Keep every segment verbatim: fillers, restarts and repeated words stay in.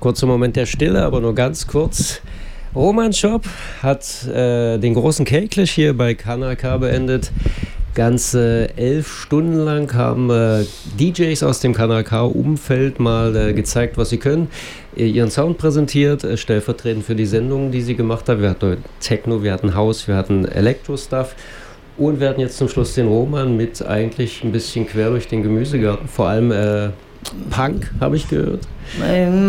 Kurzer Moment der Stille, aber nur ganz kurz. Roman Schopp hat äh, den großen K-Clash hier bei Kanal K beendet. Ganze elf Stunden lang haben äh, D Js aus dem Kanal K-Umfeld mal äh, gezeigt, was sie können, äh, ihren Sound präsentiert, äh, stellvertretend für die Sendungen, die sie gemacht haben. Wir hatten Techno, wir hatten House, wir hatten Elektro-Stuff und wir hatten jetzt zum Schluss den Roman mit eigentlich ein bisschen quer durch den Gemüsegarten, vor allem äh, Punk, habe ich gehört. Ähm,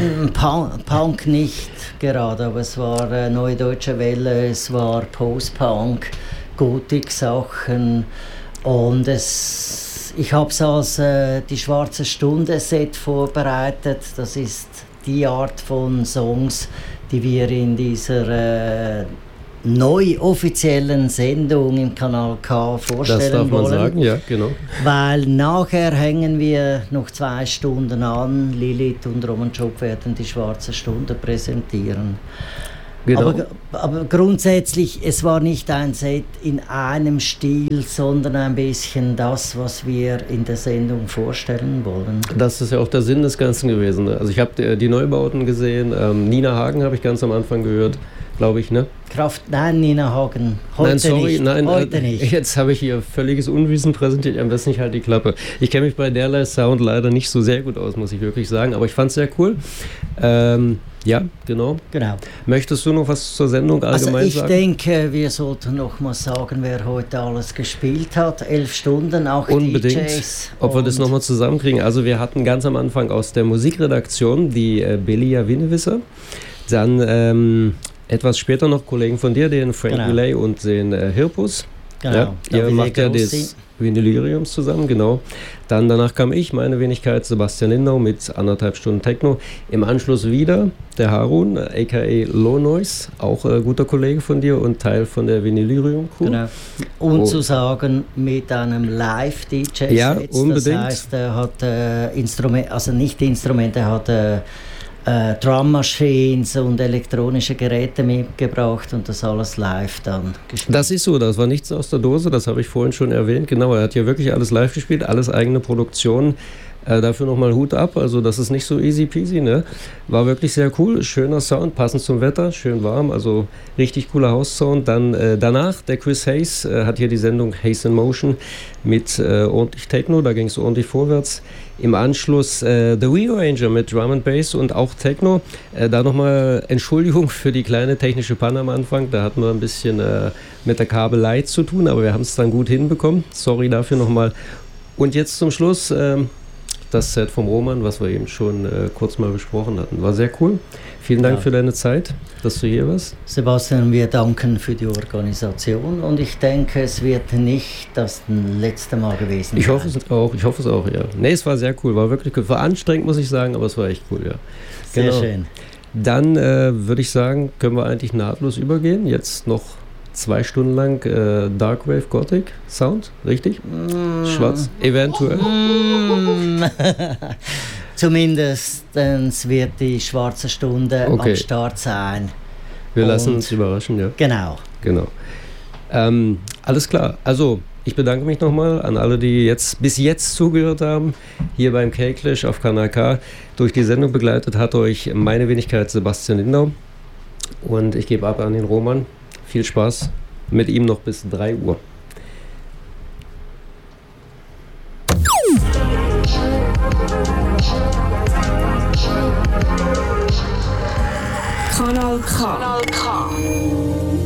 Punk, Punk nicht gerade, aber es war äh, Neue Deutsche Welle, es war Post-Punk, Gothic-Sachen und es, ich habe es als äh, die Schwarze Stunde-Set vorbereitet. Das ist die Art von Songs, die wir in dieser äh, neu offiziellen Sendung im Kanal K vorstellen wollen. Das darf man wollen, sagen, ja, genau. Weil nachher hängen wir noch zwei Stunden an. Lilith und Roman Schopp werden die Schwarze Stunde präsentieren. Genau. Aber, aber grundsätzlich, es war nicht ein Set in einem Stil, sondern ein bisschen das, was wir in der Sendung vorstellen wollen. Das ist ja auch der Sinn des Ganzen gewesen. Also ich habe die Neubauten gesehen, ähm, Nina Hagen habe ich ganz am Anfang gehört, glaube ich, ne? Kraft, nein, Nina Hagen, heute nein, sorry, nicht. Nein, heute äh, nicht. Jetzt habe ich hier völliges Unwissen präsentiert, am besten nicht halt die Klappe. Ich kenne mich bei derlei Sound leider nicht so sehr gut aus, muss ich wirklich sagen, aber ich fand es sehr cool. Ähm, ja, genau. genau. Möchtest du noch was zur Sendung allgemein also ich sagen? Ich denke, wir sollten noch mal sagen, wer heute alles gespielt hat. Elf Stunden, auch Unbedingt. D Js. Ob wir das nochmal zusammenkriegen. Also wir hatten ganz am Anfang aus der Musikredaktion die äh, Belia Winnewisser, dann ähm, etwas später noch Kollegen von dir, den Frank genau. Relay und den äh, Hirpus. Genau. Ja, ihr macht ja das Vinyliriums zusammen, genau. Dann danach kam ich, meine Wenigkeit, Sebastian Lindau mit anderthalb Stunden Techno. Im Anschluss wieder der Harun, aka Low Noise, auch äh, guter Kollege von dir und Teil von der Vinylirium-Crew. Genau. Und oh. zu sagen, mit einem Live-D J-Set. Ja, unbedingt. Das heißt, er hat äh, Instrumente, also nicht Instrumente, er hat äh, Äh, Drum Machines und elektronische Geräte mitgebracht und das alles live dann gespielt. Das ist so, das war nichts aus der Dose, das habe ich vorhin schon erwähnt. Genau, er hat hier wirklich alles live gespielt, alles eigene Produktion. Äh, dafür nochmal Hut ab, also das ist nicht so easy peasy, ne? War wirklich sehr cool, schöner Sound, passend zum Wetter, schön warm, also richtig cooler House-Sound. Dann äh, danach, der Chris Hayes äh, hat hier die Sendung Hayes in Motion mit äh, ordentlich Techno, da ging es ordentlich vorwärts. Im Anschluss äh, The Rearranger mit Drum and Bass und auch Techno. Äh, da nochmal Entschuldigung für die kleine technische Panne am Anfang, da hatten wir ein bisschen äh, mit der Kabelei zu tun, aber wir haben es dann gut hinbekommen. Sorry dafür nochmal. Und jetzt zum Schluss äh, das Set vom Roman, was wir eben schon äh, kurz mal besprochen hatten. War sehr cool. Vielen Dank ja. für deine Zeit, dass du hier warst. Sebastian, wir danken für die Organisation und ich denke, es wird nicht das letzte Mal gewesen ich sein. Hoffe es auch, ich hoffe es auch, ja. Nee, es war sehr cool, war wirklich cool. War anstrengend, muss ich sagen, aber es war echt cool, ja. Sehr genau. schön. Dann äh, würde ich sagen, können wir eigentlich nahtlos übergehen. Jetzt noch zwei Stunden lang äh, Darkwave Gothic Sound, richtig? Mm. Schwarz, eventuell. Mm. Zumindest wird die Schwarze Stunde okay. am Start sein. Wir Und lassen uns überraschen, ja. Genau. Genau. Ähm, alles klar. Also, ich bedanke mich nochmal an alle, die jetzt bis jetzt zugehört haben. Hier beim K-Clash auf Kanal K. Durch die Sendung begleitet hat euch meine Wenigkeit Sebastian Lindau. Und ich gebe ab an den Roman. Viel Spaß mit ihm noch bis drei Uhr. Kanal K. Kanal K.